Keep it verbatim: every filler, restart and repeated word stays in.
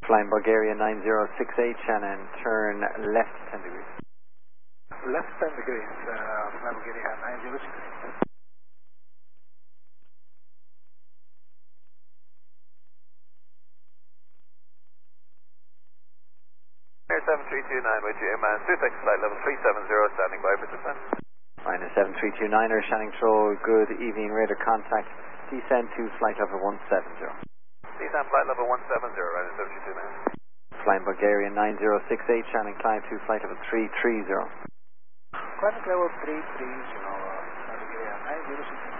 Flying Bulgaria nine zero six eight, Shannon, turn left ten degrees. Left ten degrees, uh, Flying Bulgaria nine zero six eight. Air seven three two nine with you, man. Sussex flight level three seven zero, standing by for descent. Minus seven three two niner, Shannon Troll, good evening, radar contact, descend to flight level one seven zero. Descent flight level one seven zero, right, seven three two nine. Flying Bulgaria nine zero six eight, Shannon, climb to flight level three three zero. Climate level three three zero, Flying Bulgaria nine zero six eight.